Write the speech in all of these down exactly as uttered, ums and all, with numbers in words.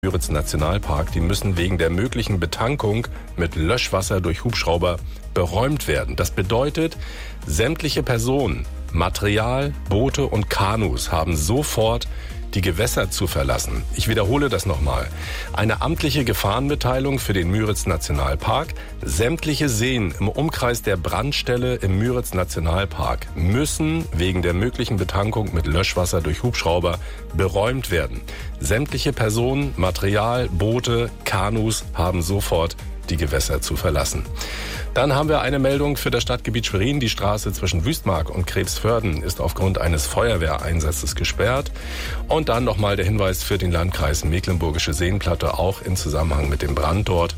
Müritz-Nationalpark, die müssen wegen der möglichen Betankung mit Löschwasser durch Hubschrauber beräumt werden. Das bedeutet, sämtliche Personen, Material, Boote und Kanus haben sofort die Gewässer zu verlassen. Ich wiederhole das nochmal. Eine amtliche Gefahrenmitteilung für den Müritz-Nationalpark. Sämtliche Seen im Umkreis der Brandstelle im Müritz-Nationalpark müssen wegen der möglichen Betankung mit Löschwasser durch Hubschrauber beräumt werden. Sämtliche Personen, Material, Boote, Kanus haben sofort die Gewässer zu verlassen. Dann haben wir eine Meldung für das Stadtgebiet Schwerin. Die Straße zwischen Wüstmark und Krebsförden ist aufgrund eines Feuerwehreinsatzes gesperrt. Und dann nochmal der Hinweis für den Landkreis Mecklenburgische Seenplatte, auch im Zusammenhang mit dem Brand dort.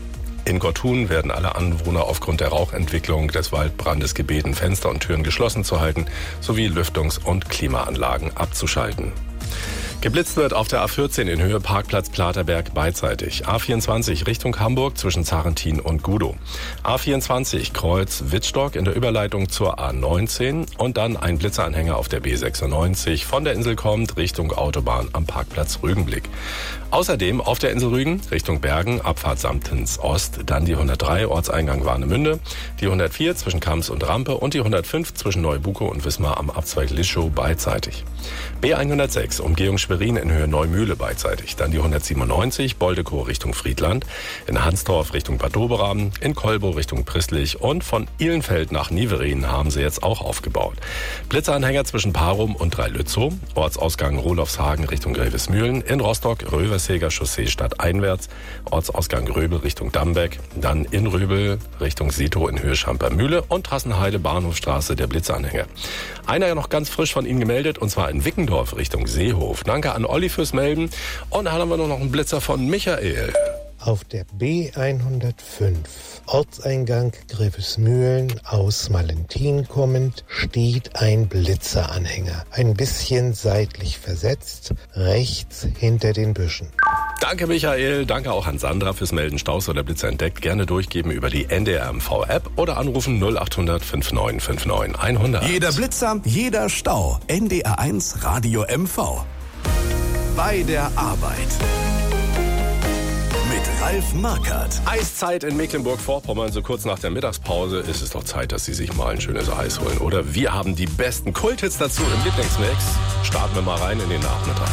In Gortun werden alle Anwohner aufgrund der Rauchentwicklung des Waldbrandes gebeten, Fenster und Türen geschlossen zu halten, sowie Lüftungs- und Klimaanlagen abzuschalten. Geblitzt wird auf der A vierzehn in Höhe Parkplatz Platerberg beidseitig. A vierundzwanzig Richtung Hamburg zwischen Zarentin und Gudow. A vierundzwanzig Kreuz Wittstock in der Überleitung zur A neunzehn und dann ein Blitzeranhänger auf der B sechsundneunzig von der Insel kommt Richtung Autobahn am Parkplatz Rügenblick. Außerdem auf der Insel Rügen Richtung Bergen, Abfahrt Samtens Ost, dann die hundertdrei Ortseingang Warnemünde, die hundertvier zwischen Kams und Rampe und die hundertfünf zwischen Neubuko und Wismar am Abzweig Lischow beidseitig. B hundertsechs Umgehung Schwerin in Höhe Neumühle beidseitig, dann die hundertsiebenundneunzig Boldekow Richtung Friedland, in Hansdorf Richtung Bad Doberan, in Kolbow Richtung Prisslich und von Ihlenfeld nach Niverin haben sie jetzt auch aufgebaut. Blitzeranhänger zwischen Parum und Dreilützow, Ortsausgang Rolofshagen Richtung Grevesmühlen, in Rostock Röverseger Chaussee stadteinwärts, Ortsausgang Röbel Richtung Dambeck, dann in Röbel Richtung Sito in Höhe Schampermühle und Trassenheide Bahnhofstraße der Blitzeranhänger. Einer ja noch ganz frisch von Ihnen gemeldet, und zwar in Wickendorf Richtung Seehof. Danke an Olli fürs Melden. Und dann haben wir noch einen Blitzer von Michael. Auf der B hundertfünf, Ortseingang Grevesmühlen aus Malentin kommend, steht ein Blitzeranhänger. Ein bisschen seitlich versetzt, rechts hinter den Büschen. Danke Michael, danke auch an Sandra fürs Melden. Staus oder Blitzer entdeckt, gerne durchgeben über die N D R M V-App oder anrufen null acht hundert fünfundneunzig neunundfünfzig hundert. Jeder Blitzer, jeder Stau. N D R eins Radio M V. Bei der Arbeit. Mit Ralf Markert. Eiszeit in Mecklenburg-Vorpommern, so kurz nach der Mittagspause ist es doch Zeit, dass Sie sich mal ein schönes Eis holen, oder? Wir haben die besten Kulthits dazu im Lieblingsmix. Starten wir mal rein in den Nachmittag.